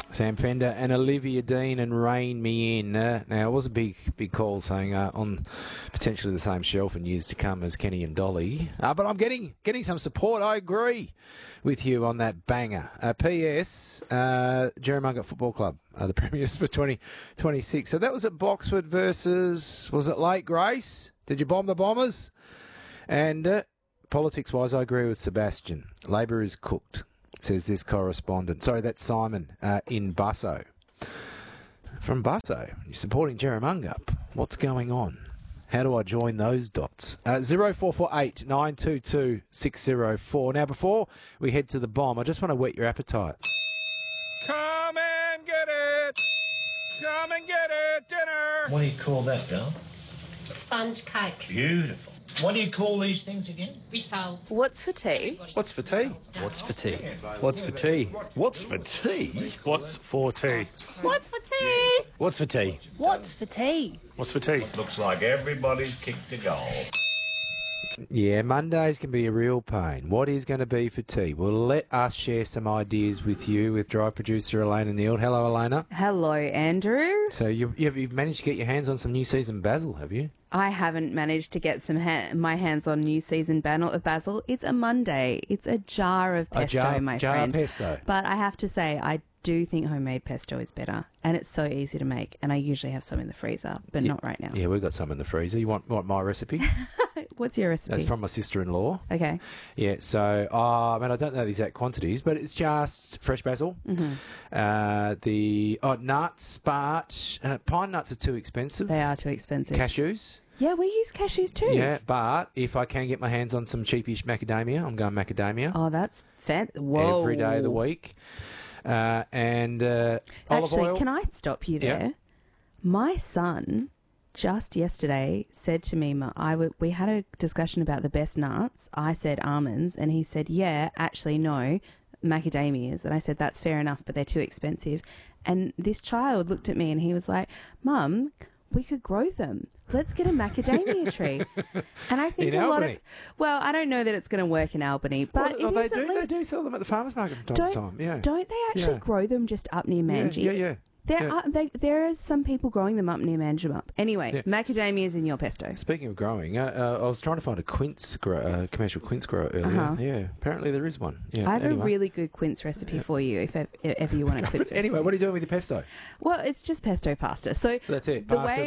Sam Fender and Olivia Dean and Rain Me In. Now, it was a big call saying on potentially the same shelf in years to come as Kenny and Dolly. But I'm getting some support. I agree with you on that banger. P.S. Jerramunga Football Club are the premiers for 2026. So that was at Boxford versus, was it Lake Grace? Did you bomb the Bombers? And politics-wise, I agree with Sebastian. Labor is cooked, says this correspondent. Sorry, that's Simon in Busso. From Busso, you're supporting Jerramunga. What's going on? How do I join those dots? 0448 922 604. Now, before we head to the bomb, I just want to whet your appetite. Come and get it! Come and get it! Dinner! What do you call that, Bill? Sponge cake. Beautiful. What do you call these things again? Rissoles. What's for tea? What's for tea? What's for tea? What's for tea? What's for tea? What's for tea? What's for tea? What's for tea? What's for tea? What's for tea? Looks like everybody's kicked a goal. Yeah, Mondays can be a real pain. What is going to be for tea? Well, let us share some ideas with you, with drive producer Elena Neild. Hello, Elena. Hello, Andrew. So you've managed to get your hands on some new season basil, have you? I haven't managed to get my hands on new season basil. It's a Monday. It's a jar of pesto, my friend. Jar of pesto. But I have to say, I do think homemade pesto is better, and it's so easy to make. And I usually have some in the freezer, but not right now. Yeah, we've got some in the freezer. You want my recipe? What's your recipe? That's from my sister-in-law. Okay. Yeah, so, I don't know the exact quantities, but it's just fresh basil. Mm-hmm. Nuts, but pine nuts are too expensive. They are too expensive. Cashews. Yeah, we use cashews too. Yeah, but if I can get my hands on some cheapish macadamia, I'm going macadamia. Oh, that's whoa. Every day of the week. And olive Actually, oil. can I stop you there? Yeah. My son just yesterday said to me, we had a discussion about the best nuts. I said almonds, and he said, yeah, actually, no, macadamias. And I said, that's fair enough, but they're too expensive. And this child looked at me and he was like, Mum, we could grow them. Let's get a macadamia tree. And I think in a lot Albany? of... Well, I don't know that it's going to work in Albany, but they do sell them at the farmers market from time to time. Yeah. Don't they actually grow them just up near Manji? Yeah. There are some people growing them up near Manjimup. Anyway, macadamias in your pesto. Speaking of growing, I was trying to find a commercial quince grower earlier. Yeah, apparently there is one. Yeah, I have a really good quince recipe for you if ever you want a quince recipe. Anyway, what are you doing with your pesto? Well, it's just pesto pasta. So that's it.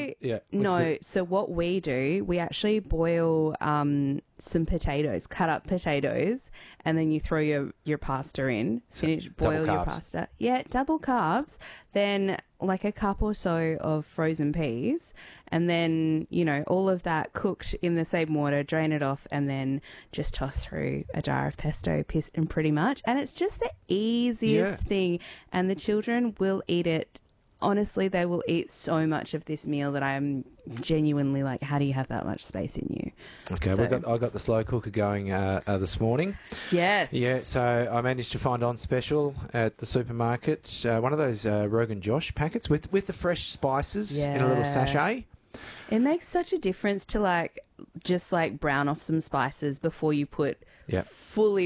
So what we do, we actually boil some potatoes, cut up potatoes, and then you throw your pasta in. Boil your pasta. Yeah, double carbs. Then like a cup or so of frozen peas, and then, all of that cooked in the same water, drain it off, and then just toss through a jar of pesto, and pretty much. And it's just the easiest thing, and the children will eat it. Honestly, they will eat so much of this meal that I'm genuinely like, how do you have that much space in you? Okay, I got the slow cooker going this morning. Yes. Yeah, so I managed to find on special at the supermarket one of those Rogan Josh packets with the fresh spices in a little sachet. It makes such a difference to just brown off some spices before you put fully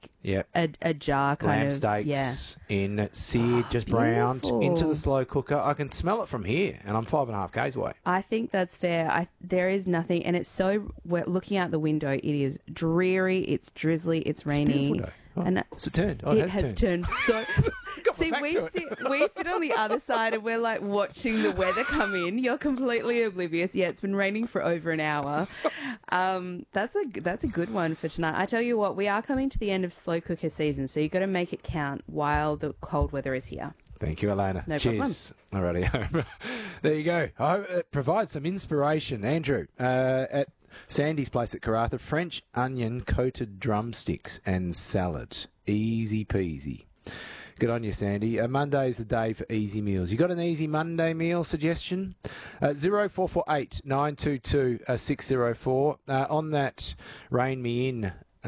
a jar kind lamb of steaks in seared, just browned into the slow cooker. I can smell it from here, and I'm 5.5 k's away. I think that's fair. There is nothing, and it's so. We're looking out the window. It is dreary. It's drizzly. It's rainy. It's and has it turned? It has turned so. See, we sit on the other side and we're watching the weather come in. You're completely oblivious. Yeah, it's been raining for over an hour. That's a good one for tonight. I tell you what, we are coming to the end of slow cooker season, so you've got to make it count while the cold weather is here. Thank you, Elena. No Cheers. Alrighty. There you go. I hope it provides some inspiration. Andrew, at Sandy's place at Karratha, French onion coated drumsticks and salad. Easy peasy. Good on you, Sandy. Monday's the day for easy meals. You got an easy Monday meal suggestion? 0448 922 604. On that Rain Me In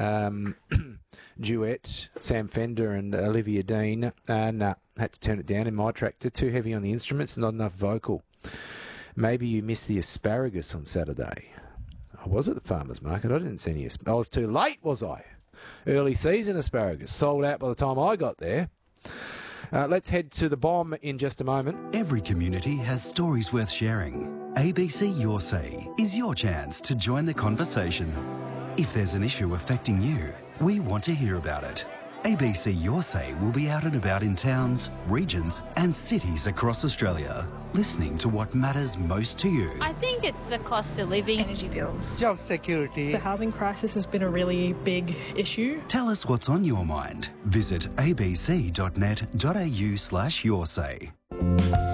duet, Sam Fender and Olivia Dean. Had to turn it down in my tractor. Too heavy on the instruments, not enough vocal. Maybe you missed the asparagus on Saturday. I was at the farmer's market. I didn't see any. I was too late, was I? Early season asparagus. Sold out by the time I got there. Let's head to the bomb in just a moment. Every community has stories worth sharing. ABC Your Say is your chance to join the conversation. If there's an issue affecting you, we want to hear about it. ABC Your Say will be out and about in towns, regions and cities across Australia, listening to what matters most to you. I think it's the cost of living. Energy bills. Job security. The housing crisis has been a really big issue. Tell us what's on your mind. Visit abc.net.au/yoursay.